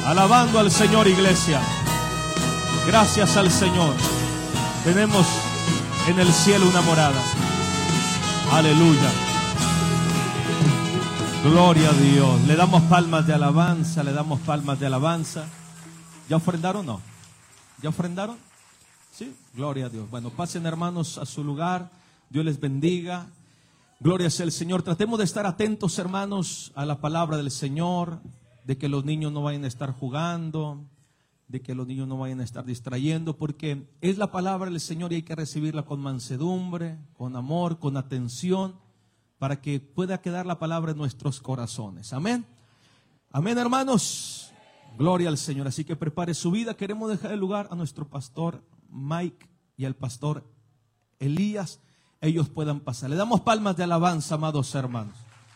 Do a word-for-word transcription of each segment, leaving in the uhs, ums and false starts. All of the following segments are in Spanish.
Alabando al Señor, iglesia. Gracias al Señor. Tenemos en el cielo una morada. Aleluya. Gloria a Dios. Le damos palmas de alabanza, le damos palmas de alabanza. ¿Ya ofrendaron o no? ¿Ya ofrendaron? Sí, gloria a Dios. Bueno, pasen hermanos a su lugar. Dios les bendiga. Gloria sea el Señor. Tratemos de estar atentos, hermanos, a la palabra del Señor, de que los niños no vayan a estar jugando, de que los niños no vayan a estar distrayendo, porque es la palabra del Señor y hay que recibirla con mansedumbre, con amor, con atención, para que pueda quedar la palabra en nuestros corazones. Amén. Amén, hermanos. Gloria al Señor. Así que prepare su vida. Queremos dejar el lugar a nuestro pastor Mike y al pastor Elías. Ellos puedan pasar. Le damos palmas de alabanza, amados hermanos.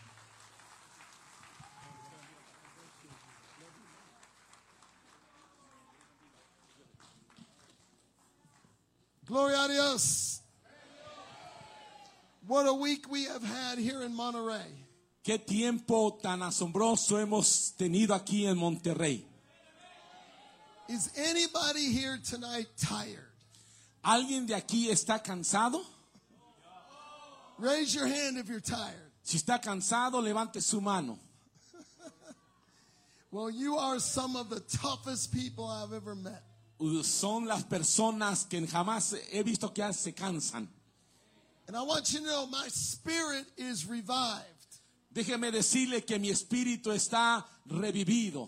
Gloria a Dios. What a week we have had here in Monterrey. Qué tiempo tan asombroso hemos tenido aquí en Monterrey. Is anybody here tonight tired? ¿Alguien de aquí está cansado? Raise your hand if you're tired. Si está cansado, levante su mano. Well, you are some of the toughest people I've ever met. Son las personas que jamás he visto que se cansan. And I want you to know my spirit is revived. Déjeme decirle que mi espíritu está revivido.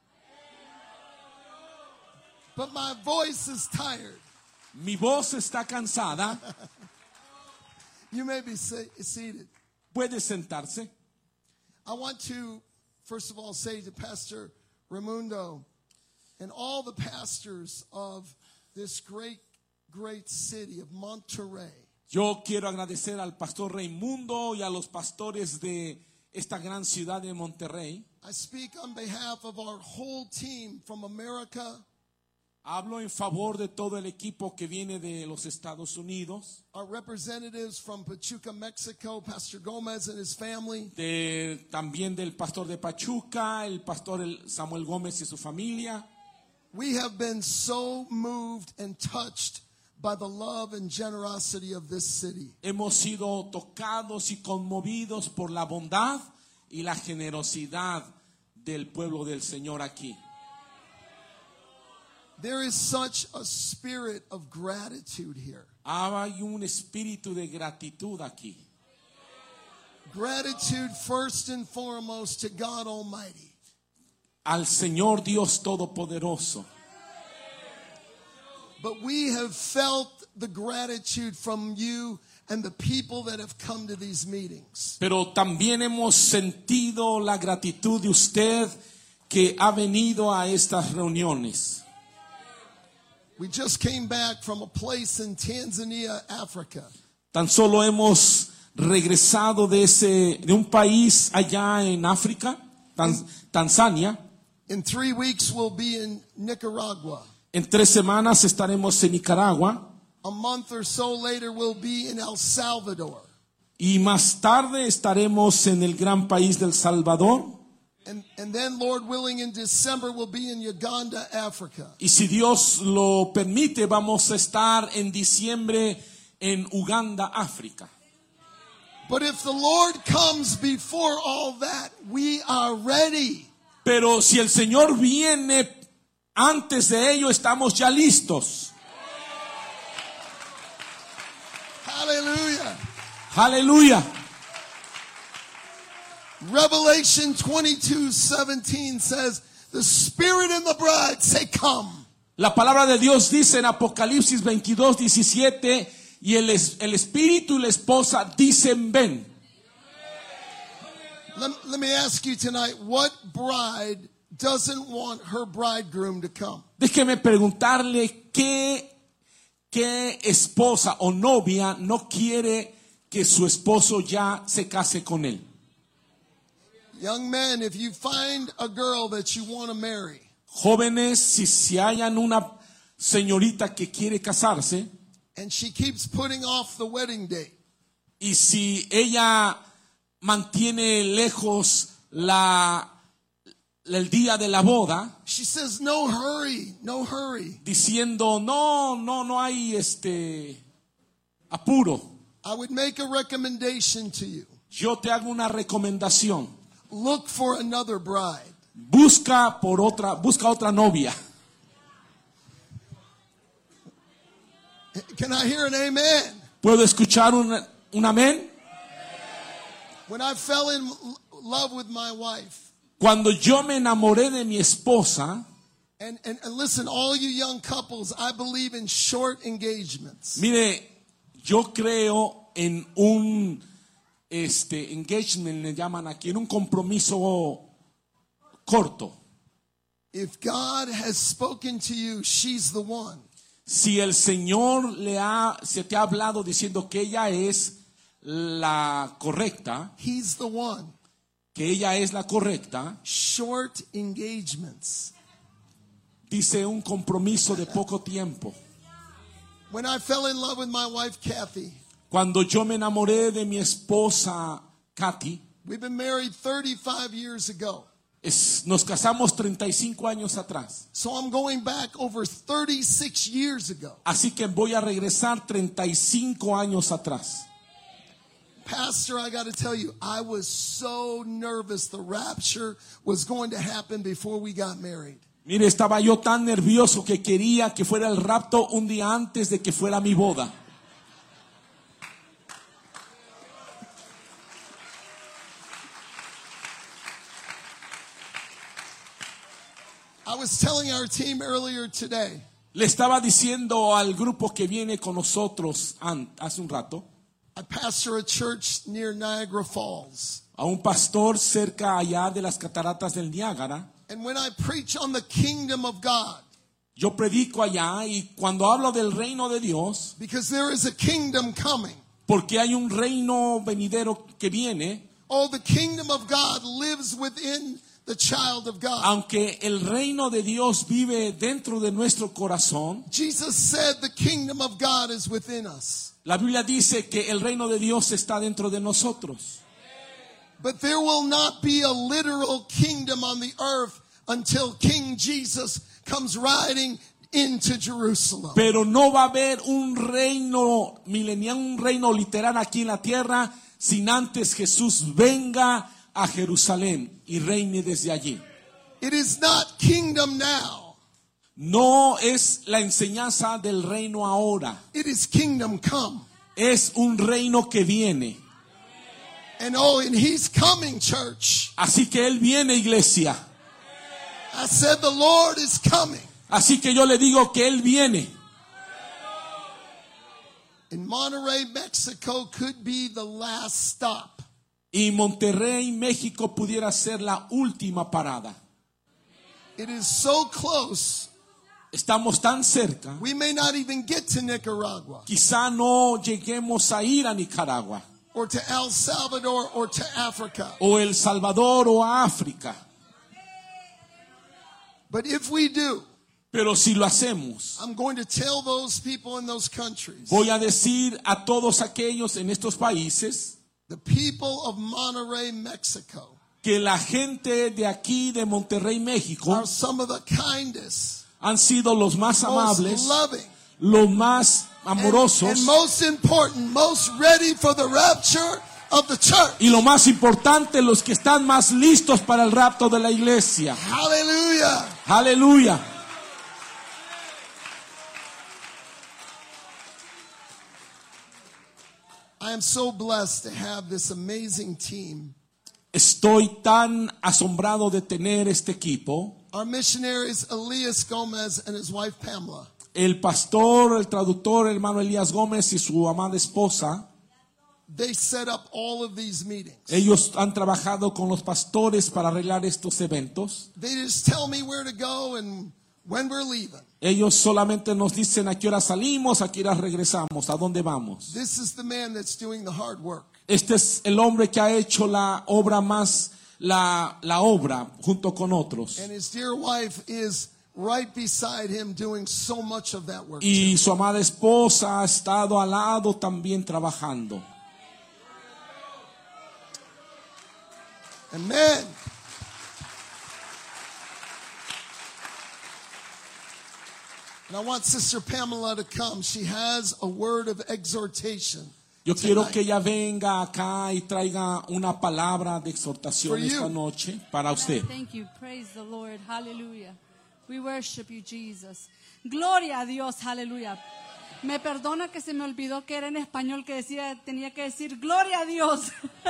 But my voice is tired. Mi voz está cansada. You may be seated. Puede sentarse. I want to, first of all, say to Pastor Raimundo and all the pastors of this great, great city of Monterrey. Yo quiero agradecer al pastor Raimundo y a los pastores de esta gran ciudad de Monterrey. I speak on behalf of our whole team from America. Hablo en favor de todo el equipo que viene de los Estados Unidos. Our representatives from Pachuca, Mexico, Pastor Gomez and his family. De, también del pastor de Pachuca, el pastor Samuel Gómez y su familia. We have been so moved and touched by the love and generosity of this city. Hemos sido tocados y conmovidos por la bondad y la generosidad del pueblo del Señor aquí. There is such a spirit of gratitude here. Hay un espíritu de gratitud aquí. Gratitude first and foremost to God Almighty. Al Señor Dios Todopoderoso. But we have felt the gratitude from you and the people that have come to these meetings. Pero también hemos sentido la gratitud de usted que ha venido a estas reuniones. We just came back from a place in Tanzania, Africa. Tan solo hemos regresado de ese de un país allá en África, Tan, Tanzania. In three weeks we'll be in Nicaragua. En tres semanas estaremos en Nicaragua. A month or so later we'll be in El Salvador. Y más tarde estaremos en el gran país del Salvador. And, and then, Lord willing, in December we'll be in Uganda, Africa. Y si Dios lo permite, vamos a estar en diciembre en Uganda, África. But if the Lord comes before all that, we are ready. Pero si el Señor viene antes de ello, estamos ya listos. Hallelujah. Aleluya. Revelation twenty-two seventeen says, the Spirit and the bride say, come. La palabra de Dios dice en Apocalipsis veintidós diecisiete, y el, el Espíritu y la esposa dicen, ven. Let, let me ask you tonight, what bride doesn't want her bridegroom to come? Déjeme preguntarle qué, qué esposa o novia no quiere que su esposo ya se case con él. Young men, if you find a girl that you want to marry, jóvenes, si se hallan una señorita que quiere casarse, and she keeps putting off the wedding date, y si ella mantiene lejos la, el día de la boda, She says, no hurry, no hurry. diciendo, no, no, no hay este apuro. I would make a recommendation to you. Yo te hago una recomendación. Look for another bride. Busca por otra, busca otra novia. Can I hear an amen? ¿Puedo escuchar un, un amén? When I fell in love with my wife, Cuando yo me enamoré de mi esposa, and, and, and listen, all you young couples, I believe in short engagements. mire, yo creo en un este engagement, le llaman aquí, en un compromiso corto. If God has spoken to you, she's the one. Si el Señor le ha, se te ha hablado diciendo que ella es la correcta, He's the one. que ella es la correcta, Short engagements. dice un compromiso de poco tiempo. When I fell in love with my wife, Kathy, Cuando yo me enamoré de mi esposa, Katy, we've been married thirty-five years ago. es- nos casamos treinta y cinco años atrás. So I'm going back over thirty-six years ago. Así que voy a regresar treinta y cinco años atrás. Pastor, I got to tell you, I was so nervous the rapture was going to happen before we got married. Mire, estaba yo tan nervioso que quería que fuera el rapto un día antes de que fuera mi boda. I was telling our team earlier today, Le estaba diciendo al grupo que viene con nosotros an- hace un rato, I pastor a church near Niagara Falls. a un pastor cerca allá de las cataratas del Niágara. And when I preach on the kingdom of God, Yo predico allá y cuando hablo del reino de Dios, because there is a kingdom coming. porque hay un reino venidero que viene, Oh, the kingdom of God lives within the child of God. aunque el reino de Dios vive dentro de nuestro corazón, Jesus said the kingdom of God is within us. la Biblia dice que el reino de Dios está dentro de nosotros. But there will not be a literal kingdom on the earth until King Jesus comes riding into Jerusalem. Pero no va a haber un reino milenial, un reino literal aquí en la tierra, sin antes Jesús venga a Jerusalén y reine desde allí. It is not kingdom now. No es la enseñanza del reino ahora, It is kingdom come. es un reino que viene. And oh, and he's coming, church. Así que Él viene, iglesia. I said the Lord is coming. Así que yo le digo que Él viene. And Monterrey, Mexico could be the last stop. Y Monterrey, México pudiera ser la última parada. It is so close, Estamos tan cerca, we may not even get to Nicaragua quizá no lleguemos a ir a Nicaragua, or to El Salvador or to Africa. o El Salvador o a África. But if we do, Pero si lo hacemos, I'm going to tell those people in those countries, voy a decir a todos aquellos en estos países, the people of Monterrey, Mexico, que la gente de aquí de Monterrey, México, are some of the kindest, han sido los más most amables, loving, los más and, amorosos and most important, most ready for the rapture of the church. y lo más importante, los que están más listos para el rapto de la iglesia. Hallelujah. Aleluya. I am so blessed to have this amazing team. Estoy tan asombrado de tener este equipo. Our missionaries, Elias Gomez and his wife Pamela. El pastor, el traductor, hermano Elías Gómez y su amada esposa, They set up all of these meetings. ellos han trabajado con los pastores para arreglar estos eventos. They just tell me where to go and when we're leaving. Ellos solamente nos dicen a qué hora salimos, a qué hora regresamos, a dónde vamos. This is the man that's doing the hard work. Este es el hombre que ha hecho la obra más, la, la obra junto con otros. And his dear wife is right beside him doing so much of that work. Y too. su amada esposa ha estado al lado también trabajando. Amen. And I want Sister Pamela to come. She has a word of exhortation. Yo quiero que ella venga acá y traiga una palabra de exhortación For you. esta noche para usted. Thank you. Praise the Lord. Hallelujah. We worship you, Jesus. Gloria a Dios. Hallelujah. Me perdona que se me olvidó que era en español que decía, tenía que decir gloria a Dios.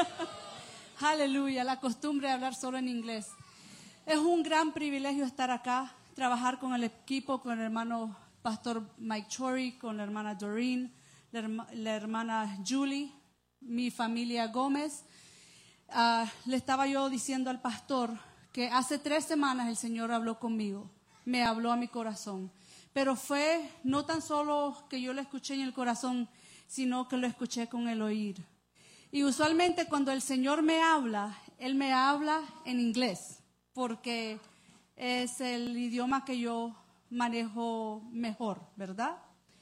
Aleluya. La costumbre de hablar solo en inglés. Es un gran privilegio estar acá, trabajar con el equipo, con el hermano pastor Mike Chory, con la hermana Doreen, la, herma, la hermana Julie, mi familia Gómez. Uh, le estaba yo diciendo al pastor que hace tres semanas el Señor habló conmigo, me habló a mi corazón. Pero fue no tan solo que yo lo escuché en el corazón, sino que lo escuché con el oír. Y usualmente cuando el Señor me habla, Él me habla en inglés, porque es el idioma que yo manejo mejor, ¿verdad?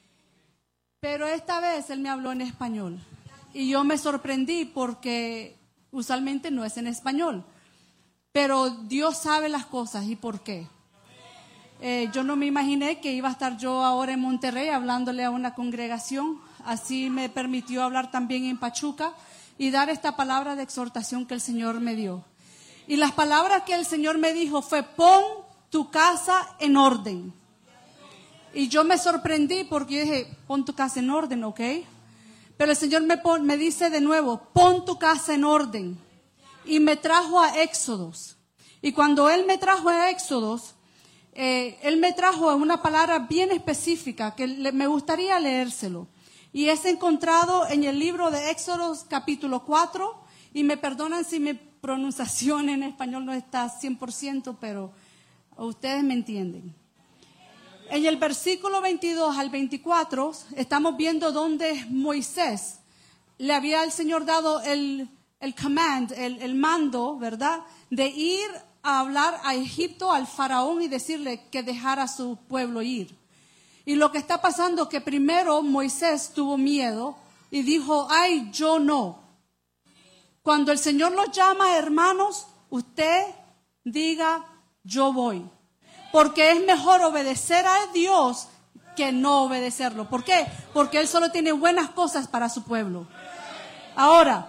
Pero esta vez Él me habló en español. Y yo me sorprendí porque usualmente no es en español. Pero Dios sabe las cosas y por qué. Eh, yo no me imaginé que iba a estar yo ahora en Monterrey hablándole a una congregación. Así me permitió hablar también en Pachuca y dar esta palabra de exhortación que el Señor me dio. Y las palabras que el Señor me dijo fue: pon tu casa en orden. Y yo me sorprendí porque yo dije, pon tu casa en orden, ¿ok? Pero el Señor me, pon, me dice de nuevo, pon tu casa en orden. Y me trajo a Éxodos. Y cuando Él me trajo a Éxodos, Eh, él me trajo una palabra bien específica que le, me gustaría leérselo. Y es encontrado en el libro de Éxodos capítulo cuatro. Y me perdonan si mi pronunciación en español no está cien por ciento, pero ustedes me entienden. En el versículo veintidós al veinticuatro estamos viendo donde Moisés le había al Señor dado el, el command, el, el mando, ¿verdad? De ir a hablar a Egipto, al faraón, y decirle que dejara a su pueblo ir. Y lo que está pasando es que primero Moisés tuvo miedo y dijo, ay, yo no. Cuando el Señor los llama, hermanos, usted diga, yo voy. Porque es mejor obedecer a Dios que no obedecerlo. ¿Por qué? Porque Él solo tiene buenas cosas para su pueblo. Ahora,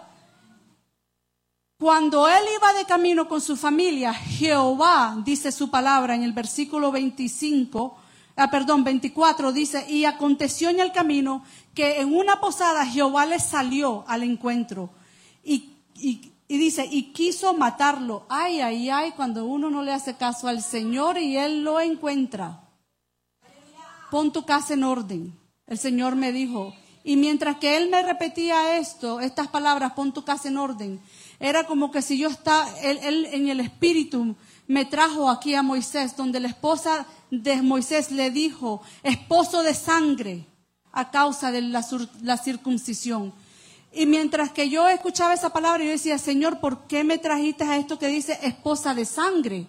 cuando él iba de camino con su familia, Jehová, dice su palabra en el versículo veinticinco, ah, perdón, veinticuatro, dice, y aconteció en el camino que en una posada Jehová le salió al encuentro y, y, y dice, y quiso matarlo. Ay, ay, ay, cuando uno no le hace caso al Señor y Él lo encuentra. Pon tu casa en orden, el Señor me dijo. Y mientras que Él me repetía esto, estas palabras, pon tu casa en orden, era como que si yo está, él, él en el espíritu me trajo aquí a Moisés, donde la esposa de Moisés le dijo, esposo de sangre, a causa de la, la circuncisión. Y mientras que yo escuchaba esa palabra, yo decía, Señor, ¿por qué me trajiste a esto que dice esposa de sangre?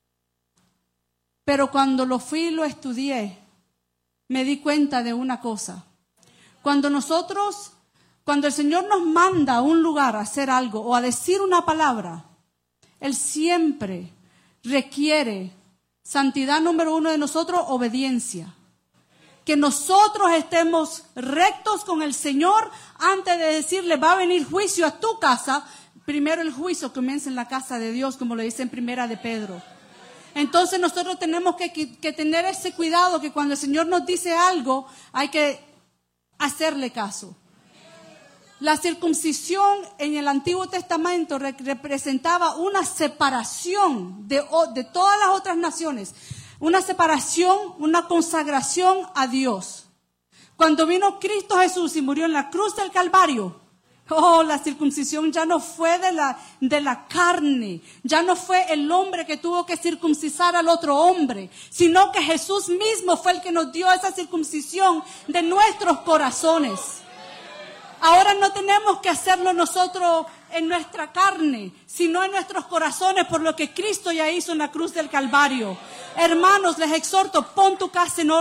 Pero cuando lo fui y lo estudié, me di cuenta de una cosa. Cuando nosotros... Cuando el Señor nos manda a un lugar a hacer algo o a decir una palabra, Él siempre requiere santidad número uno de nosotros, obediencia. Que nosotros estemos rectos con el Señor antes de decirle va a venir juicio a tu casa. Primero el juicio comienza en la casa de Dios, como lo dice en Primera de Pedro. Entonces nosotros tenemos que, que, que tener ese cuidado que cuando el Señor nos dice algo hay que hacerle caso. La circuncisión en el Antiguo Testamento representaba una separación de, de todas las otras naciones. Una separación, una consagración a Dios. Cuando vino Cristo Jesús y murió en la cruz del Calvario, oh, la circuncisión ya no fue de la, de la carne. Ya no fue el hombre que tuvo que circuncisar al otro hombre, sino que Jesús mismo fue el que nos dio esa circuncisión de nuestros corazones. Ahora no tenemos que hacerlo nosotros en nuestra carne, sino en nuestros corazones, por lo que Cristo ya hizo en la cruz del Calvario. Hermanos, les exhorto, pon tu casa en orden.